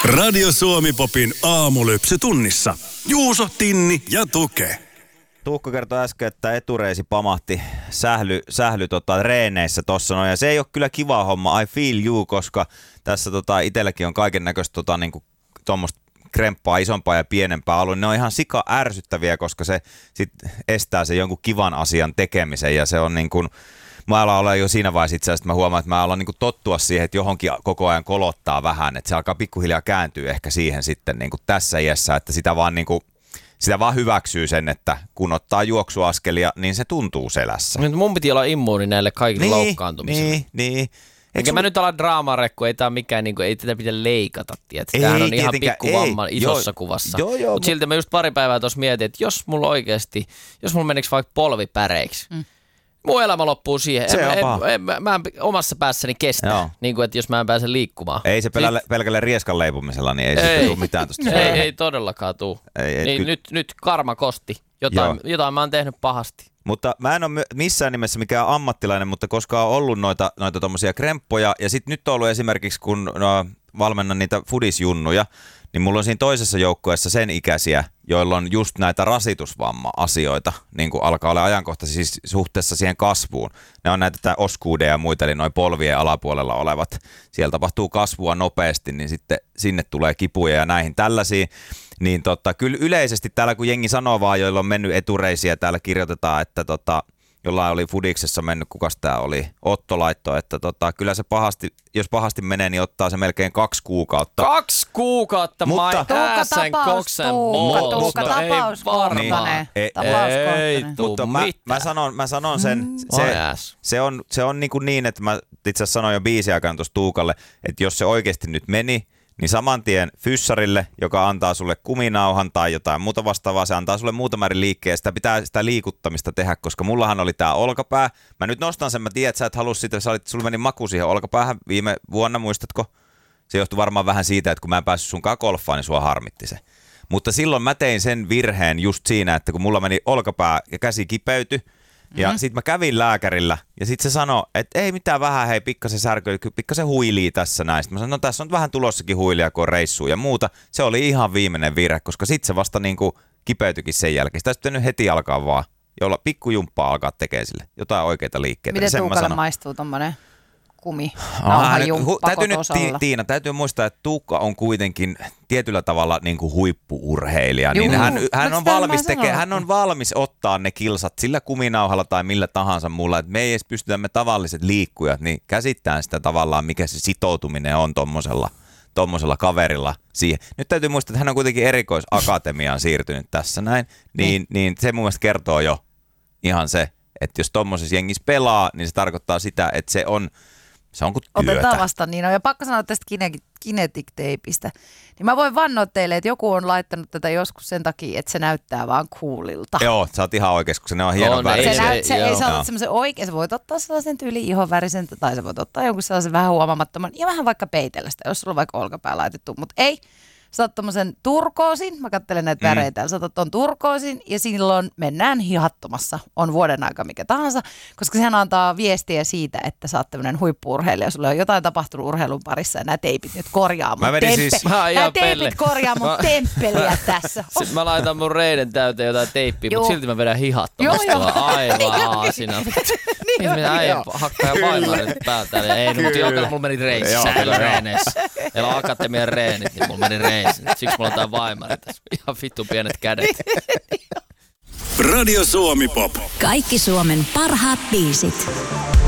Radio Suomi Popin aamulypsy tunnissa. Juuso, Tinni ja Tuke. Tuukka kertoi äsken, että etureisi pamahti sähly reeneissä tossa noin. Ja se ei ole kyllä kiva homma, I feel you, koska tässä itselläkin on kaiken näköistä niinku tuommoista kremppaa isompaa ja pienempää ollut. Ne on ihan sika ärsyttäviä, koska se sit estää sen jonkun kivan asian tekemisen ja se on niin kuin, mä alan olla jo siinä vaiheessa itse asiassa, että mä huomaan, että mä alan niin kuin tottua siihen, että johonkin koko ajan kolottaa vähän, että se alkaa pikkuhiljaa kääntyä ehkä siihen sitten niin kuin tässä iässä, että sitä vaan hyväksyy sen, että kun ottaa juoksuaskelia, niin se tuntuu selässä. Mun piti olla immuuni näille kaikille loukkaantumisille. Niin. Eikä mä nyt ala draamarekku, ei tää mikään, niinku, ei tätä pitää leikata, tiedätkö? Tämähän on ihan pikkuvamma isossa kuvassa. Mutta silti mä just pari päivää tuossa mietin, että jos mulla menikö vaikka polvi päreiksi, mun elämä loppuu siihen. Mä en omassa päässäni kestä, niin kuin, että jos mä en pääse liikkumaan. Ei se pelkällä rieskan leipumisella, niin ei sitten tule mitään tuosta. Ei todellakaan tule. Nyt karma kosti. Jotain mä oon tehnyt pahasti. Mutta mä en ole missään nimessä mikään ammattilainen, mutta koska on ollut noita tommosia kremppoja, ja sitten nyt on ollut esimerkiksi, kun valmennan niitä fudisjunnuja, niin mulla on siinä toisessa joukkueessa sen ikäisiä, joilla on just näitä rasitusvamma-asioita, niin kuin alkaa olla ajankohtaisesti siis suhteessa siihen kasvuun. Ne on näitä oskuudeja ja muita, eli noin polvien alapuolella olevat. Siellä tapahtuu kasvua nopeasti, niin sitten sinne tulee kipuja ja näihin tällaisiin. Niin kyllä yleisesti täällä, kun jengi sanoo vaan, joilla on mennyt etureisiä, täällä kirjoitetaan, että jollain oli fudiksessa mennyt, kukas tää oli, Otto laittoi, että kyllä se jos pahasti menee, niin ottaa se melkein 2 kuukautta. 2 kuukautta, mutta Tuukka tapaus kohtainen. Mutta mä sanon sen, se on niin, että mä itse asiassa sanoin jo biisin aikana tuossa Tuukalle, että jos se oikeasti nyt meni, niin saman tien fyssarille, joka antaa sulle kuminauhan tai jotain muuta vastaavaa, se antaa sulle muutama eri liikkeen ja sitä pitää sitä liikuttamista tehdä, koska mullahan oli tää olkapää. Mä nyt nostan sen, mä tiedän, että sä et halua sitä, sulla meni maku siihen olkapäähän viime vuonna, muistatko? Se johtui varmaan vähän siitä, että kun mä en päässyt sunkaan golfaan, niin sua harmitti se. Mutta silloin mä tein sen virheen just siinä, että kun mulla meni olkapää ja käsi kipeytyi, ja sit mä kävin lääkärillä ja sit se sanoi, että ei mitään vähän, hei pikkasen särkyy, pikkasen huilii tässä näin. Sitten mä sanoin, no tässä on vähän tulossakin huilia, kun on reissua ja muuta. Se oli ihan viimeinen virhe, koska sit se vasta niinku kipeytyikin sen jälkeen. Sitä olisi pitänyt heti alkaa vaan, jolla pikkujumppaa alkaa tekemään sille jotain oikeita liikkeitä. Miten Tuukalle maistuu tommonen Tiina, täytyy muistaa, että Tuukka on kuitenkin tietyllä tavalla niin kuin huippu-urheilija. Niin hän on valmis ottaa ne kilsat sillä kuminauhalla tai millä tahansa muulla. Että me ei edes pystytä me tavalliset liikkujat niin käsittämään sitä tavallaan, mikä se sitoutuminen on tommosella kaverilla siihen. Nyt täytyy muistaa, että hän on kuitenkin erikoisakatemiaan siirtynyt tässä näin. Niin se mun mielestä kertoo jo ihan se, että jos tommosessa jengissä pelaa, niin se tarkoittaa sitä, että se on kuin työtä. Otetaan vastaan niin on. Ja pakko sanoa tästä kinetic-teipistä. Niin mä voin vannoa teille, että joku on laittanut tätä joskus sen takia, että se näyttää vaan coolilta. Joo, sä oot ihan oikeassa, kun ne on hienon värisen. Ei sä otat semmoisen oikein, sä voit ottaa sellaisen tyyli ihonvärisen, tai sä voit ottaa jonkun sellaisen vähän huomaamattoman, ja vähän vaikka peitellä sitä, jos sulla on vaikka olkapää laitettu, mutta ei. Sä otat tommosen turkoosin, mä katselen näitä väreitä, sä otat ton turkoosin ja silloin mennään hihattomassa, on vuoden aika mikä tahansa, koska sehän antaa viestiä siitä, että sä oot tämmönen huippu-urheilija, sulle on jotain tapahtunut urheilun parissa ja nämä teipit nyt korjaa mun teipit korjaa mun temppeliä tässä. Sitten mä laitan mun reiden täyteen jotain teippiä, mutta silti mä vedän hihattomasta aivan siinä. Minä äijä hakkaa vaimarit päältä. Ei, mutta jokainen mulla meni reississä reeneissä. Meillä on akatemian reenit, niin mulla meni reississä. Siksi mulla on tää vaimarit tässä. Ihan vittu pienet kädet. Radio Suomi Pop. Kaikki Suomen parhaat biisit.